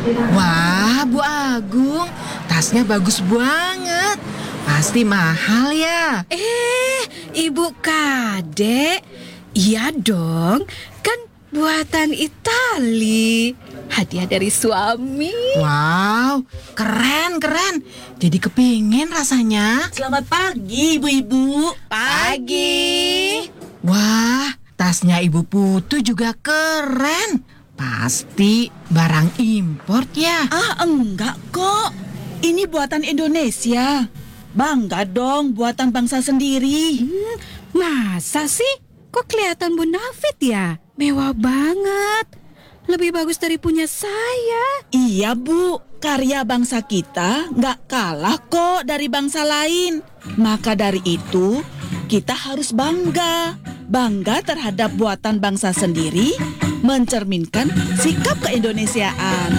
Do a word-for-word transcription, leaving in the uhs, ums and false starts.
Wah, Bu Agung, tasnya bagus banget. Pasti mahal ya. Eh, Ibu Kadek, iya dong, kan buatan Itali. Hadiah dari suami. Wow, keren, keren. Jadi kepingin rasanya. Selamat pagi, ibu-ibu. Pagi. Wah, tasnya Ibu Putu juga keren. Pasti barang import ya. Ah, enggak kok. Ini buatan Indonesia. Bangga dong buatan bangsa sendiri. Hmm, masa sih? Kok kelihatan bonafit ya? Mewah banget. Lebih bagus dari punya saya. Iya, Bu. Karya bangsa kita nggak kalah kok dari bangsa lain. Maka dari itu, kita harus bangga. Bangga terhadap buatan bangsa sendiri, mencerminkan sikap keindonesiaan.